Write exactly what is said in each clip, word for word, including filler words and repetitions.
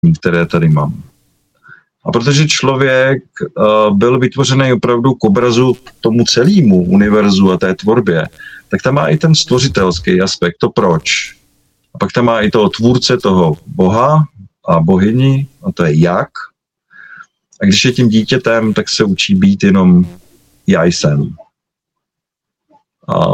které tady mám. A protože člověk uh, byl vytvořený opravdu k obrazu tomu celému univerzu a té tvorbě, tak tam má i ten stvořitelský aspekt, to proč. A pak tam má i toho tvůrce, toho Boha a bohyni, a to je jak. A když je tím dítětem, tak se učí být jenom já jsem. A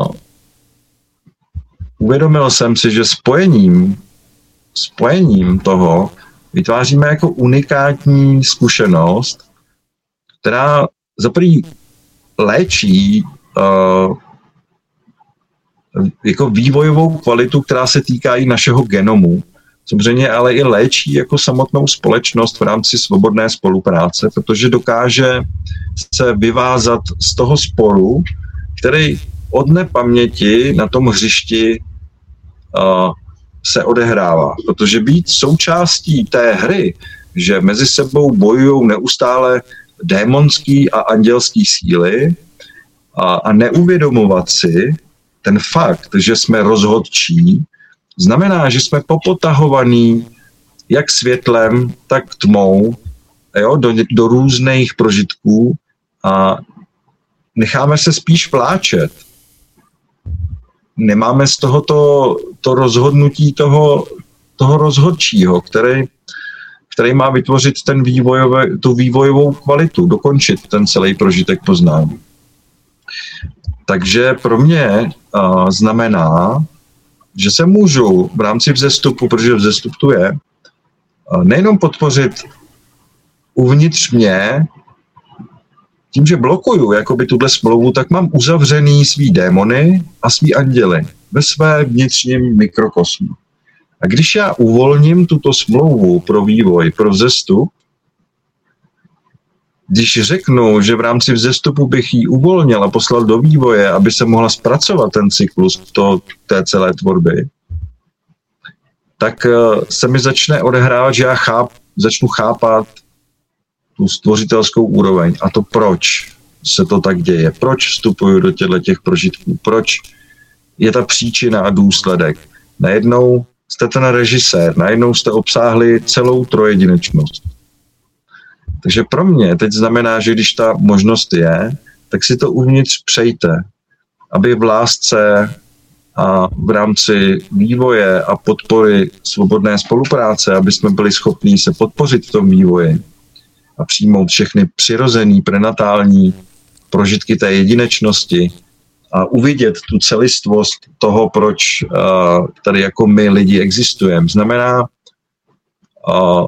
uvědomil jsem si, že spojením, spojením toho vytváříme jako unikátní zkušenost, která za první léčí uh, jako vývojovou kvalitu, která se týká i našeho genomu. Samozřejmě ale i léčí jako samotnou společnost v rámci svobodné spolupráce, protože dokáže se vyvázat z toho sporu, který od nepaměti na tom hřišti uh, se odehrává. Protože být součástí té hry, že mezi sebou bojují neustále démonský a andělský síly a, a neuvědomovat si ten fakt, že jsme rozhodčí, znamená, že jsme popotahovaní jak světlem, tak tmou, jo, do, do různých prožitků a necháme se spíš vláčet. Nemáme z tohoto to rozhodnutí toho, toho rozhodčího, který, který má vytvořit ten vývojové, tu vývojovou kvalitu, dokončit ten celý prožitek poznání. Takže pro mě uh, znamená, že se můžu v rámci vzestupu, protože vzestup tu je, uh, nejenom podpořit uvnitř mě, tím, že blokuju jakoby tuhle smlouvu, tak mám uzavřený svý démony a svý anděly ve své vnitřním mikrokosmu. A když já uvolním tuto smlouvu pro vývoj, pro vzestup, když řeknu, že v rámci vzestupu bych ji uvolnil a poslal do vývoje, aby se mohla zpracovat ten cyklus to, té celé tvorby, tak se mi začne odehrávat, že já cháp, začnu chápat tu stvořitelskou úroveň. A to proč se to tak děje? Proč vstupuju do těchto těch prožitků? Proč je ta příčina a důsledek? Najednou jste ten režisér, najednou jste obsáhli celou trojedinečnost. Takže pro mě teď znamená, že když ta možnost je, tak si to uvnitř přejte, aby v lásce a v rámci vývoje a podpory svobodné spolupráce, aby jsme byli schopni se podpořit v tom vývoji a přijmout všechny přirozený, prenatální prožitky té jedinečnosti a uvidět tu celistvost toho, proč uh, tady jako my lidi existujeme. Znamená uh,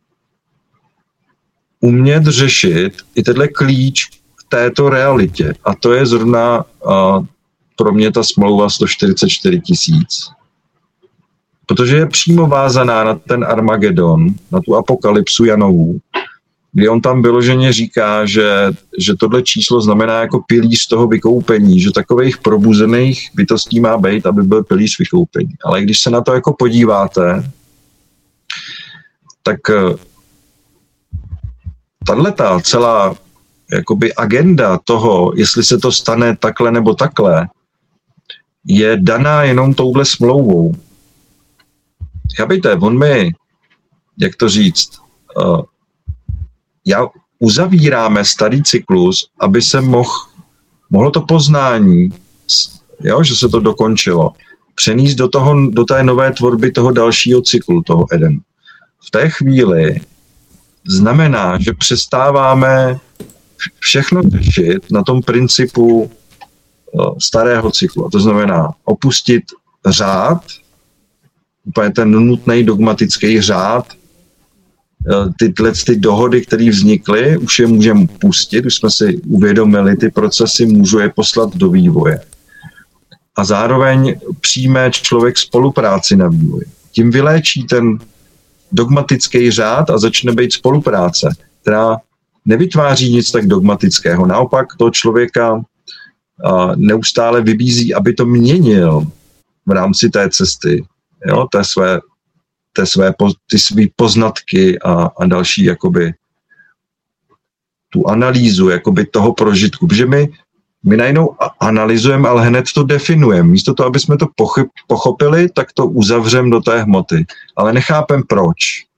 umět řešit i tenhle klíč k této realitě. A to je zrovna uh, pro mě ta smlouva sto čtyřicet čtyři tisíc. Protože je přímo vázaná na ten Armagedon, na tu apokalypsu Janovu, kdy on tam vyloženě říká, že, že tohle číslo znamená jako pilíř toho vykoupení, že takových probuzených bytostí má být, aby byl pilíř vykoupení. Ale když se na to jako podíváte, tak tato celá jakoby agenda toho, jestli se to stane takhle nebo takhle, je daná jenom touhle smlouvou. Chápejte, on mi, jak to říct, uh, já uzavíráme starý cyklus, aby se mohl, mohlo to poznání, jo, že se to dokončilo, přenést do, toho, do té nové tvorby toho dalšího cyklu, toho Eden. V té chvíli znamená, že přestáváme všechno řešit na tom principu starého cyklu. To znamená opustit řád, úplně ten nutný dogmatický řád, tyhle ty dohody, které vznikly, už je můžeme pustit, už jsme si uvědomili ty procesy, můžu je poslat do vývoje. A zároveň přijme člověk spolupráci na vývoji. Tím vyléčí ten dogmatický řád a začne být spolupráce, která nevytváří nic tak dogmatického. Naopak toho člověka neustále vybízí, aby to měnil v rámci té cesty, jo, té své, té své ty svý poznatky a, a další jakoby tu analýzu jakoby toho prožitku, protože my, my najednou analyzujeme, ale hned to definujeme. Místo toho, aby jsme to pochopili, tak to uzavřeme do té hmoty. Ale nechápem proč.